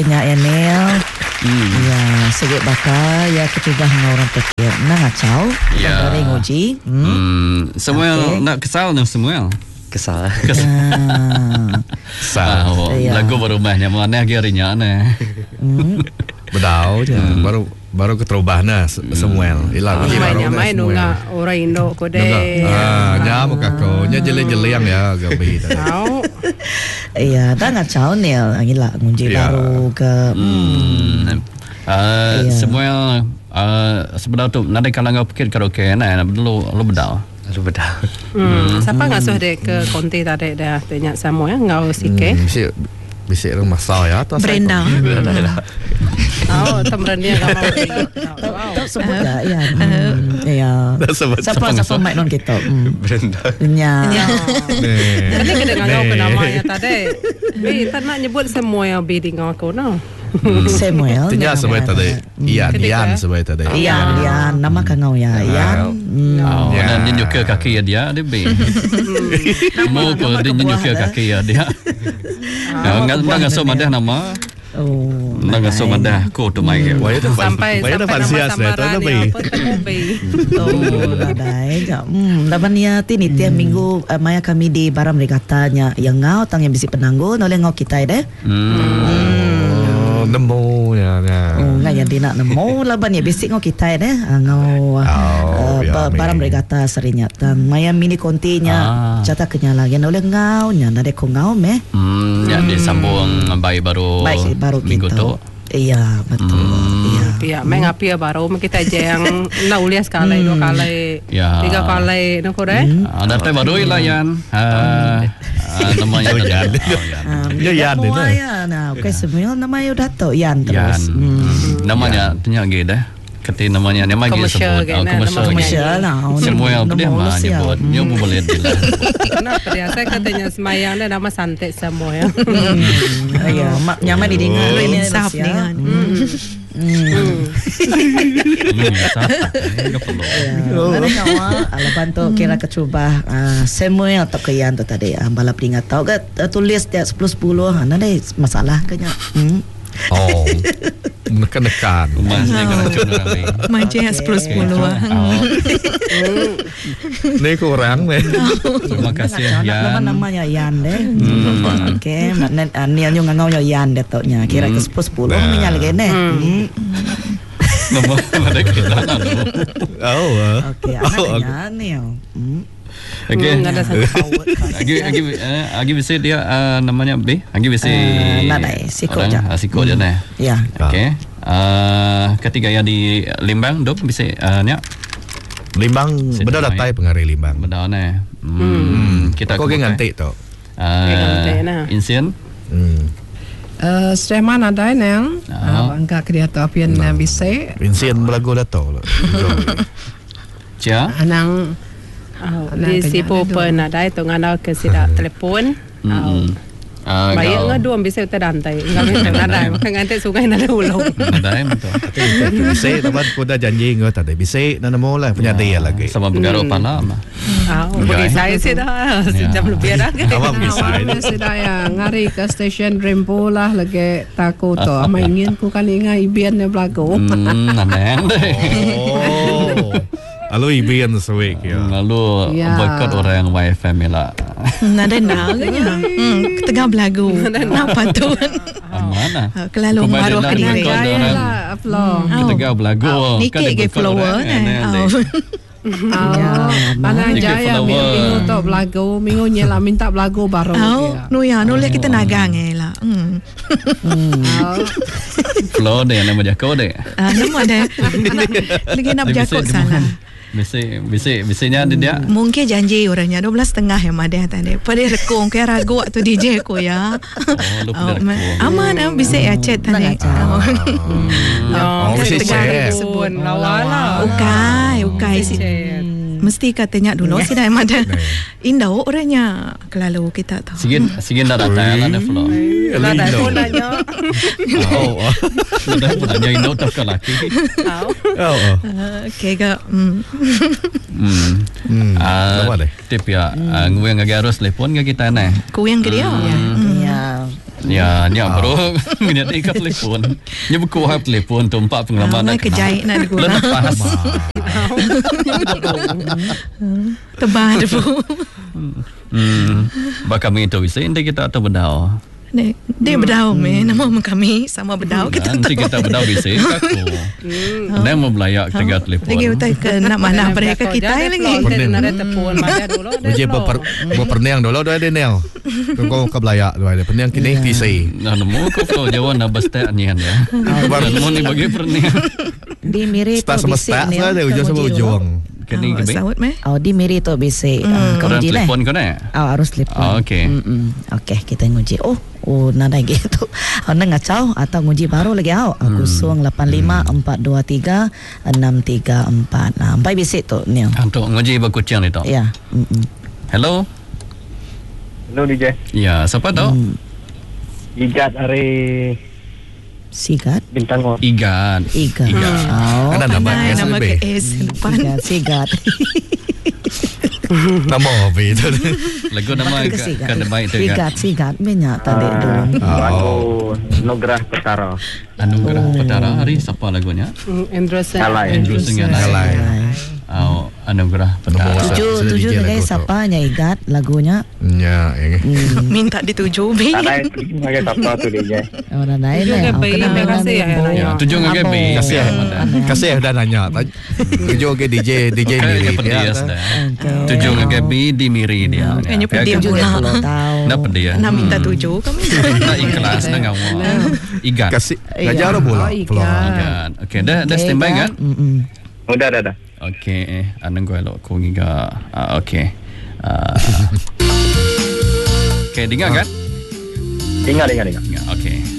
kenya ya Neil. Ya, sige baka ya ketubah ng orang pikir. Nangacau. Ya. Dari nguji. Samuel nak kesal dengan Samuel. Kesal. Lagu berubahnya mana harinya aneh. Bedau je. Baru keterubah na Samuel. Ilang main nunga orang Indo ko de. Nya mo kako, nya jeleng-jeleng ya gabi. Iya, dah ngacau Neil. Gila nguji baru ke. Samuel sebenarnya tu nanti kalau ngau pikir karaoke nah lu bedau. Siapa ngasuh dek ke konti tadi dah tanya Samuel ngau sike. Bisik rumah saya atau Brenda. Temennya kamu. Tak sebut dah ya. Ya. Siapa mic non kita? Brenda. Nya. Kan dia kena ngau ke namanya tadi. Tak nak nyebut semua yang bidding aku no. Samuel. Tanya sebaik tadi. Ian sebaik tadi. Ian, nama kangau ya. Ian. Dan dia nyuka kaki dia be. Mau ko dia nyuka kaki dia. Nggak so madah nama. Nggak so madah ko tu mai. Sampai nama samaran apa temu be. Ladai. Laban ya tinit ya minggu maya kami di Baram Regatanya yang ngau tang yang bisi penanggo oleh ngau kita deh. Nemu ya. Nggak yang tidak nemu laban ya bisi ngau kita deh ngau Baram Regata serinya tang maya mini kontinya cata kenyala yang oleh ngau nya nade ko ngau me. Yang disambung baik baru minggu tu. Iya betul. Iya, mengapi baru kita aja yang nak ulias sekali, 2 kali, 3 kali, nak korek? Ada teh baru ilayan. Namanya Yan. Yan ni. Nah, oke semua namanya udah tahu Yan terus. Namanya tanya gitu dah. Kata namanya nama dia sebut komersial lah. Semua yang dia mah nyebut nyobu boleh dia. Kenapa dia? Saya katanya semayang dia nama santai semua ya. Iya, nyaman didengar ini insaf dengan. Mana nyawa alapan tu kira kecuba Samuel atau Kian tu tadi balap ingat tahu ke tulis dia 10-10 ada masalah kayaknya. Menekan. Macam 10-10. Ni kurang deh. Terima kasih Yan. Namanya Yan deh. Okey, Nian yang ngau Yan deh taunya. Kira ke 10-10 menyal gene. Nama ada kita nak. Okey, anaknya Nian. Okey. Agi bisa dia namanya B. Agi bisa. Nadai Siko je. Siko je nah. Ya. Okey. Ketika yang di Limbang dok bisa nya. Limbang benda datai pengaruh Limbang. Benda nah. Kita kau ngantik tu. Insien. Streman ada yang angka kereta apian bisa. Insien belagu datang. Cia. Anang di si popen ada itu ngana ke sida telefon. Baik ngadu bisa terdantai. Enggak ada ngante sungai nada ulang. Ada betul. Bisa teman kuda janji ngau tadi. Bisa nana mula punya dia lagi. Sama bergaruh panah mah. Bagi saya sih dah sejam lebih dah. Awak bisa. Sudah ya ngari ke stesen Rempo lah lagi takut tu. Ama ingin ku kan ingat ibian yang berlaku. Aneh. Lalu ibian sewek ya. Lalu boykot orang yang YFM lah. Nada kanya. Tengah belagu. Apa tu? Mana? Kelalu baru kini. Tengah belagu. Nikik ke flower mana jaya minggu tu belagu, minggu nyela minta belagu baru. Nulis kita nagang lah. Flow deh, nama jago deh. Nama ada. Lagi nak berjago salah. Bisanya dia. Mungkin janji orangnya 12.30 yang ada tadi. Pada rekong ke ragu waktu DJ ko ya. Aman bisa ya chat tadi. Bisa share. Ukai sih. Mesti katanya dulu sih dah ada. Indah orangnya kelalu kita tahu. Sigin dah datang ada flow. Ada punanya. Ada punanya Indo tak laki. Okay ke. Tip ya, gue yang agak harus telepon ke kita nih. Ku yang ke dia. Ya. Ya, ni bro. Nya ikat telefon. Nya buku hap telefon tumpak pengalaman nak. Kejai nak diguna. Lepas. Tebah tu. Bakal itu bisa indah kita atau bedau. Dia bedau nama kami sama bedau kita nanti kita bedau bisa aku. Dia mau belayak tiga telefon. Lagi utai ke nak mana mereka kita lagi. Nak telefon mana dulu. Uji berperniang dulu ada nel. Kau ke belayak dulu ada perniang kini kisah. Nah nemu kau kalau Jawa nak bestek nian ya. Mau ni bagi perniang. Di miri tu bisik ni. Ada ujung sama ujung. Kini ke be? Di miri tu bisik. Kau telefon kau ni? Harus telefon. Okey. Okey, kita nguji. Nada gitu. Anda ngacau atau nguji baru lagi 085-423-6346. Baik bisik tu ni. Untuk nguji berkucing ni tu. Ya. Hello. Hello DJ. Ya, siapa tu? Igat hari Sigat. Bintang Igat. Ada nama ke S depan. Sigat. Nama apa itu? Lagu nama kan baik tu kan. Sigat banyak tadi tu. Lagu Anugerah Petara. Anugerah Petara hari siapa lagunya? Andrew Singh. Anugerah Petara. Tujuh guys siapa Igat lagunya? Ya, minta dituju be. Ada yang siapa tu DJ. Orang lain lah. Tujuh ngake be. Kasih dah nanya. Tujuh ke DJ Miri. Tujuh ngake be di Miri dia. Kayaknya pedih pula. Nak pedih. Nak minta tuju kami. Nak ikhlas nak ngawal. Igat. Kasih ngajar bola. Igat. Okey, dah standby kan? Dah. Okey, anong ko elok ko ngiga. Okey. Okey, dengar kan? Dengar. Okey.